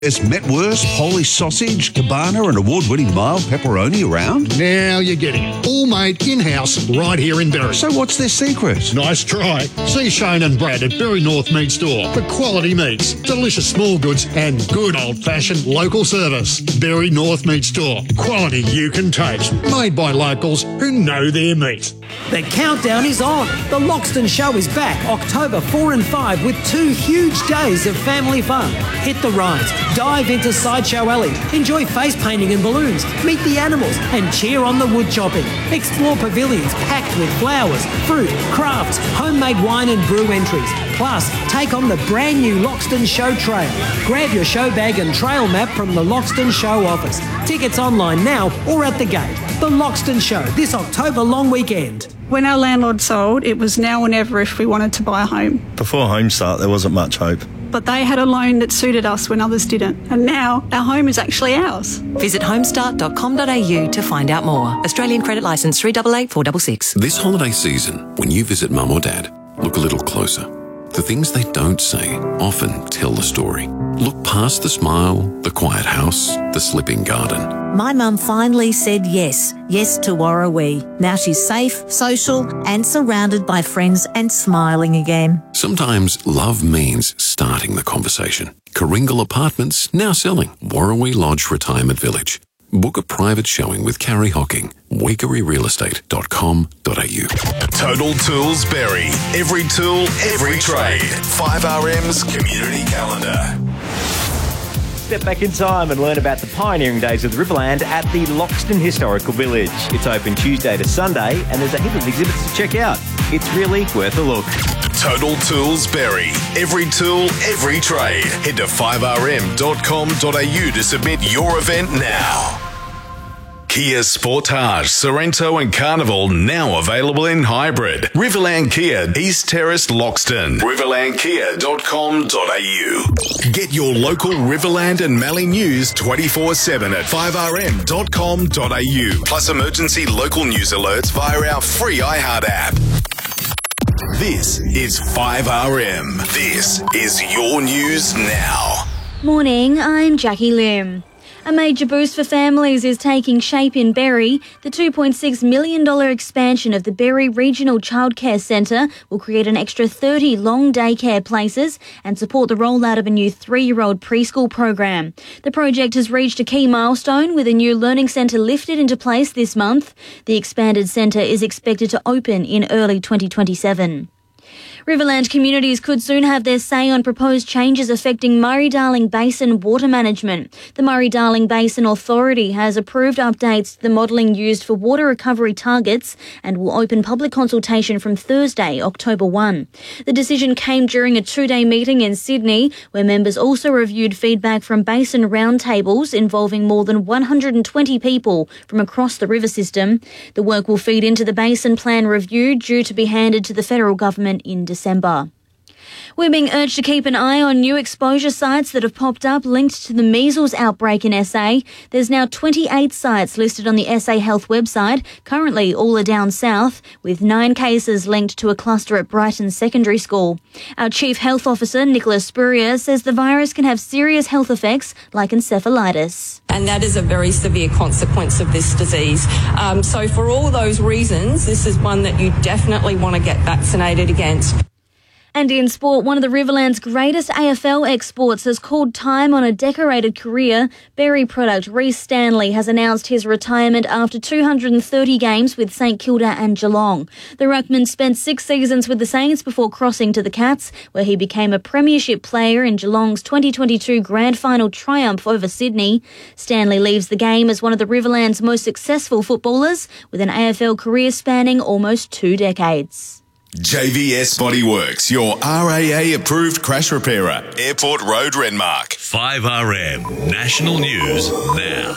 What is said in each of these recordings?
There's Metwurst, Polish sausage, Cabana and award-winning mild pepperoni around. Now you're getting it. All made in-house right here in Berry. So what's their secret? Nice try. See Shane and Brad at Berry North Meat Store for quality meats, delicious small goods and good old-fashioned local service. Berry North Meat Store. Quality you can taste. Made by locals who know their meat. The countdown is on. The Loxton Show is back October 4 and 5 with 2 huge days of family fun. Hit the rides, dive into Sideshow Alley, enjoy face painting and balloons, meet the animals and cheer on the wood chopping. Explore pavilions packed with flowers, fruit, crafts, homemade wine and brew entries. Plus, take on the brand new Loxton Show Trail. Grab your show bag and trail map from the Loxton Show office. Tickets online now or at the gate. The Loxton Show this October long weekend. When our landlord sold, it was now or never if we wanted to buy a home. Before Home Start, there wasn't much hope. But they had a loan that suited us when others didn't. And now our home is actually ours. Visit homestart.com.au to find out more. Australian credit licence 388 466. This holiday season, when you visit Mum or Dad, look a little closer. The things they don't say often tell the story. Look past the smile, the quiet house, the slipping garden. My mum finally said yes to Warrawee. Now she's safe, social and surrounded by friends and smiling again. Sometimes love means starting the conversation. Karingal Apartments now selling Warrawee Lodge Retirement Village. Book a private showing with Carrie Hocking. weekeryrealestate.com.au. Total Tools Berry. Every tool, every trade. 5RM's community calendar. Step back in time and learn about the pioneering days of the Riverland at the Loxton Historical Village. It's open Tuesday to Sunday and there's a heap of exhibits to check out. It's really worth a look. Total Tools Berry. Every tool, every trade. Head to 5rm.com.au to submit your event now. Kia Sportage, Sorrento and Carnival now available in hybrid. Riverland Kia, East Terrace, Loxton. riverlandkia.com.au. Get your local Riverland and Mallee news 24/7 at 5rm.com.au. Plus emergency local news alerts via our free iHeart app. This is 5RM. This is your news now. Morning, I'm Jackie Lim. A major boost for families is taking shape in Berry. The $2.6 million expansion of the Berry Regional Childcare Centre will create an extra 30 long daycare places and support the rollout of a new 3-year-old preschool program. The project has reached a key milestone with a new learning centre lifted into place this month. The expanded centre is expected to open in early 2027. Riverland communities could soon have their say on proposed changes affecting Murray-Darling Basin water management. The Murray-Darling Basin Authority has approved updates to the modelling used for water recovery targets and will open public consultation from Thursday, October 1. The decision came during a 2-day meeting in Sydney, where members also reviewed feedback from basin roundtables involving more than 120 people from across the river system. The work will feed into the Basin Plan review due to be handed to the federal government in December. We're being urged to keep an eye on new exposure sites that have popped up linked to the measles outbreak in SA. There's now 28 sites listed on the SA Health website. Currently, all are down south, with 9 cases linked to a cluster at Brighton Secondary School. Our Chief Health Officer, Nicholas Spurrier, says the virus can have serious health effects like encephalitis. And that is a very severe consequence of this disease. So for all those reasons, this is one that you definitely want to get vaccinated against. And in sport, one of the Riverland's greatest AFL exports has called time on a decorated career. Berry product Rhys Stanley has announced his retirement after 230 games with St Kilda and Geelong. The ruckman spent 6 seasons with the Saints before crossing to the Cats, where he became a premiership player in Geelong's 2022 grand final triumph over Sydney. Stanley leaves the game as one of the Riverland's most successful footballers, with an AFL career spanning almost 2 decades. JVS Bodyworks, your RAA approved crash repairer. Airport Road, Renmark. 5RM National News now.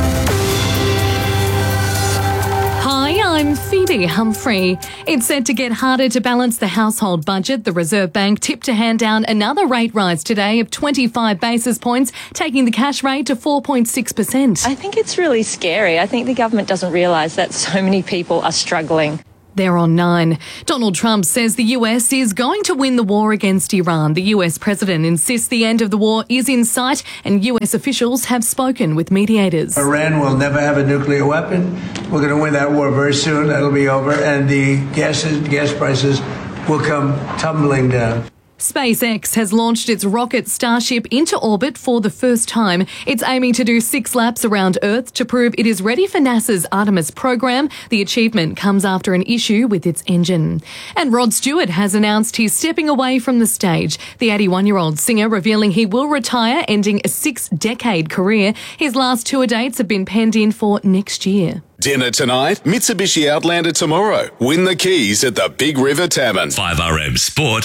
Hi, I'm Phoebe Humphrey. It's set to get harder to balance the household budget. The Reserve Bank tipped to hand down another rate rise today of 25 basis points, taking the cash rate to 4.6%. I think it's really scary. I think the government doesn't realise that so many people are struggling. They're on 9. Donald Trump says the US is going to win the war against Iran. The US president insists the end of the war is in sight, and US officials have spoken with mediators. Iran will never have a nuclear weapon. We're going to win that war very soon. It'll be over, and the gas prices will come tumbling down. SpaceX has launched its rocket Starship into orbit for the first time. It's aiming to do 6 laps around Earth to prove it is ready for NASA's Artemis program. The achievement comes after an issue with its engine. And Rod Stewart has announced he's stepping away from the stage. The 81-year-old singer revealing he will retire, ending a 6-decade career. His last tour dates have been penned in for next year. Dinner tonight, Mitsubishi Outlander tomorrow. Win the keys at the Big River Tavern. 5RM Sport.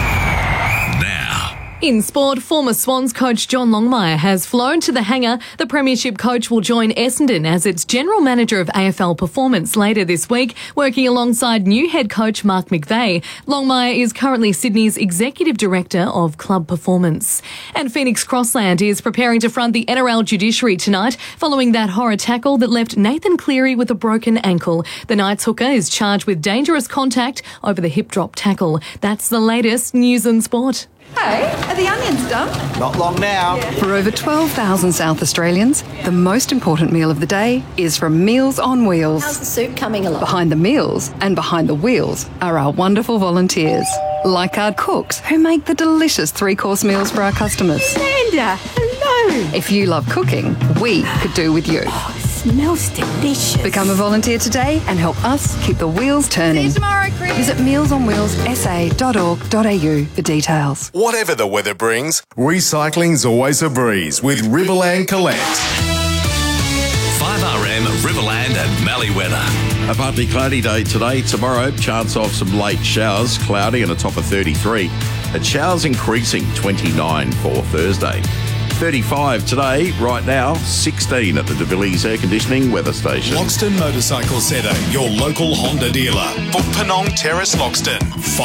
In sport, former Swans coach John Longmire has flown to the hangar. The premiership coach will join Essendon as its general manager of AFL performance later this week, working alongside new head coach Mark McVeigh. Longmire is currently Sydney's executive director of club performance. And Phoenix Crossland is preparing to front the NRL judiciary tonight following that horror tackle that left Nathan Cleary with a broken ankle. The Knights hooker is charged with dangerous contact over the hip drop tackle. That's the latest news and sport. Hey, are the onions done? Not long now. Yeah. For over 12,000 South Australians, the most important meal of the day is from Meals on Wheels. How's the soup coming along? Behind the meals and behind the wheels are our wonderful volunteers, like our cooks who make the delicious 3-course meals for our customers. Amanda, hello. If you love cooking, we could do with you. Oh, it smells delicious. Become a volunteer today and help us keep the wheels turning. See you tomorrow, Chris. Visit mealsonwheelsa.org.au for details. Whatever the weather brings, recycling's always a breeze with Riverland Collect. 5RM Riverland and Mallee weather. A partly cloudy day today. Tomorrow, chance of some late showers, cloudy and a top of 33. And showers increasing, 29 for Thursday. 35 today, right now, 16 at the De Villiers Air Conditioning Weather Station. Loxton Motorcycle Centre, your local Honda dealer. For Penong Terrace, Loxton.